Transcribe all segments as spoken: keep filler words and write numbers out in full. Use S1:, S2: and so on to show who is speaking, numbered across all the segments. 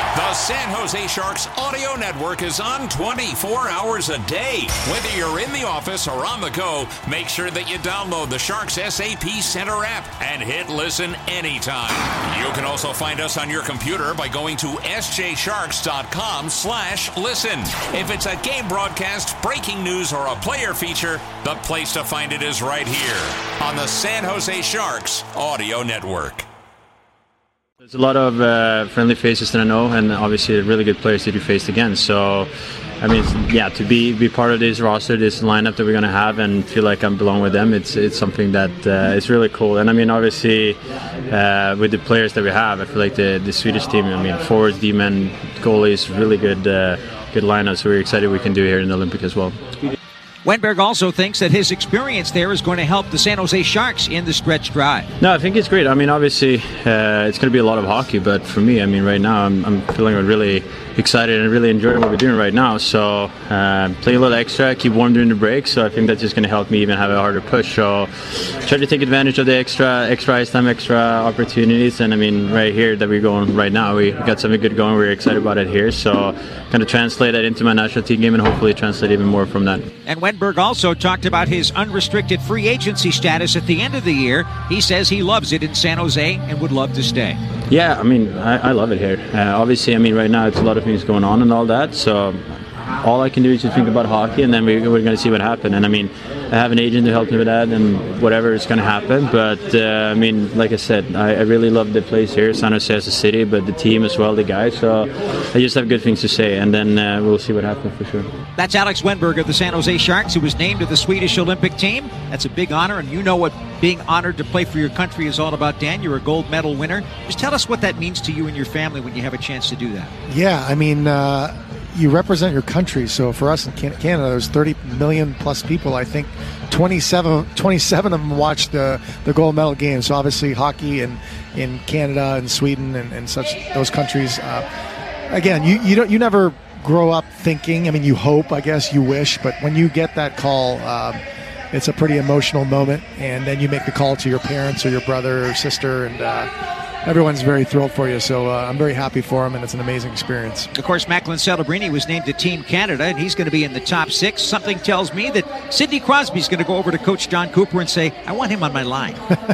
S1: The San Jose Sharks Audio Network is on twenty-four hours a day. Whether you're in the office or on the go, make sure that you download the Sharks S A P Center app and hit listen anytime. You can also find us on your computer by going to s j sharks dot com slash listen. If it's a game broadcast, breaking news, or a player feature, the place to find it is right here on the San Jose Sharks Audio Network.
S2: There's a lot of uh, friendly faces that I know, and obviously really good players that you faced against. So, I mean, yeah, to be be part of this roster, this lineup that we're going to have, and feel like I belong with them, it's it's something that uh, is really cool. And I mean, obviously, uh, with the players that we have, I feel like the, the Swedish team, I mean, forwards, D-men, goalies, really good uh, good lineup. So we're excited we can do it here in the Olympic as well.
S3: Wennberg also thinks that his experience there is going to help the San Jose Sharks in the stretch drive.
S2: No, I think it's great. I mean, obviously, uh, it's going to be a lot of hockey, but for me, I mean, right now, I'm, I'm feeling really excited and really enjoying what we're doing right now. So, uh, play a little extra, keep warm during the break. So, I think that's just going to help me even have a harder push. So, try to take advantage of the extra, extra ice time, extra opportunities. And I mean, right here that we're going right now, we got something good going. We're excited about it here. So, kind of translate that into my national team game and hopefully translate even more from that.
S3: And Wennberg also talked about his unrestricted free agency status at the end of the year. He says he loves it in San Jose and would love to stay.
S2: Yeah, I mean, I, I love it here. Uh, obviously, I mean, right now it's a lot of things going on and all that, so all I can do is just think about hockey, and then we, we're going to see what happens. And I mean, I have an agent to help me with that, and whatever is going to happen. But uh, I mean, like I said, I, I really love the place here, San Jose as a city, but the team as well, the guys. So I just have good things to say, and then uh, we'll see what happens for sure.
S3: That's Alex Wennberg of the San Jose Sharks, who was named to the Swedish Olympic team. That's a big honor, and you know what being honored to play for your country is all about, Dan. You're a gold medal winner. Just tell us what that means to you and your family when you have a chance to do that.
S4: Yeah, I mean, uh, you represent your country. So for us in Canada, there's thirty million plus people. I think twenty-seven, twenty-seven of them watch the, the gold medal game. So obviously hockey in, in Canada and Sweden and, and such those countries. Uh, again, you, you don't you never grow up thinking. I mean, you hope, I guess, you wish, but when you get that call, um, it's a pretty emotional moment, and then you make the call to your parents or your brother or sister, and uh, everyone's very thrilled for you. So uh, I'm very happy for him, and it's an amazing experience.
S3: Of course, Macklin Celebrini was named to Team Canada, and he's going to be in the top six. Something tells me that Sidney Crosby's going to go over to Coach John Cooper and say, I want him on my line.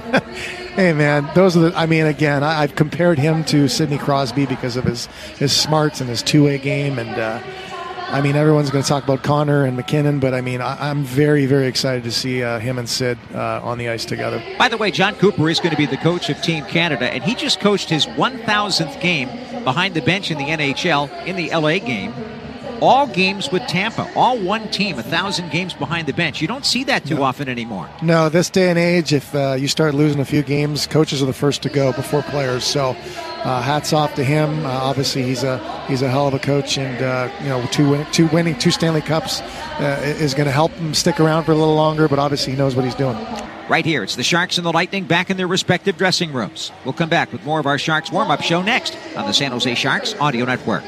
S4: Hey, man, those are the, I mean, again, I, I've compared him to Sidney Crosby because of his, his smarts and his two-way game, and uh, I mean, everyone's going to talk about Connor and McKinnon, but I mean, I, I'm very, very excited to see uh, him and Sid uh, on the ice together.
S3: By the way, John Cooper is going to be the coach of Team Canada, and he just coached his one thousandth game behind the bench in the N H L in the L A game. All games with Tampa, all one team, a thousand games behind the bench. You don't see that too no. often anymore.
S4: No, this day and age, if uh, you start losing a few games, coaches are the first to go before players. So, uh, hats off to him. Uh, obviously, he's a he's a hell of a coach, and uh, you know, two win- two winning two Stanley Cups uh, is going to help him stick around for a little longer. But obviously, he knows what he's doing.
S3: Right here, it's the Sharks and the Lightning back in their respective dressing rooms. We'll come back with more of our Sharks warm-up show next on the San Jose Sharks Audio Network.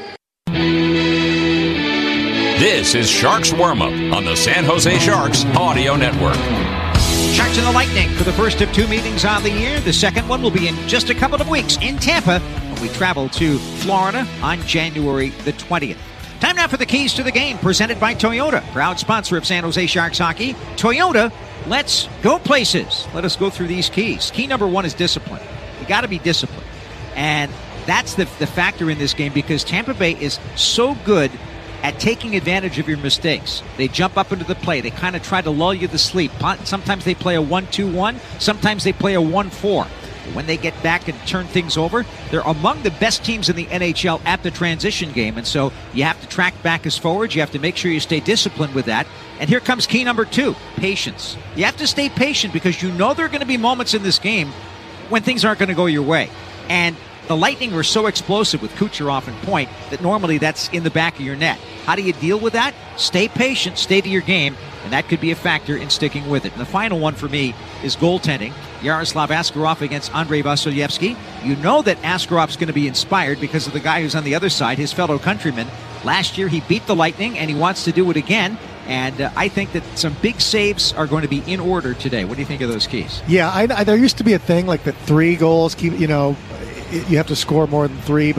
S1: This is Sharks Warm-Up on the San Jose Sharks Audio Network.
S3: Sharks and the Lightning for the first of two meetings on the year. The second one will be in just a couple of weeks in Tampa when we travel to Florida on January the twentieth. Time now for the keys to the game, presented by Toyota, proud sponsor of San Jose Sharks hockey. Toyota, let's go places. Let us go through these keys. Key number one is discipline. You got to be disciplined. And that's the, the factor in this game because Tampa Bay is so good at taking advantage of your mistakes. They jump up into the play. They kind of try to lull you to sleep. Sometimes they play a one two one. Sometimes they play a one four. When they get back and turn things over, they're among the best teams in the N H L at the transition game. And so you have to track back as forwards. You have to make sure you stay disciplined with that. And here comes key number two, patience. You have to stay patient because you know there are going to be moments in this game when things aren't going to go your way. And the Lightning were so explosive with Kucherov and point that normally that's in the back of your net. How do you deal with that? Stay patient, stay to your game, and that could be a factor in sticking with it. And the final one for me is goaltending. Yaroslav Askarov against Andrei Vasilevsky. You know that Askarov's going to be inspired because of the guy who's on the other side, his fellow countryman. Last year he beat the Lightning, and he wants to do it again. And uh, I think that some big saves are going to be in order today. What do you think of those keys?
S4: Yeah, I, I, there used to be a thing like that three goals keep, you know, you have to score more than three.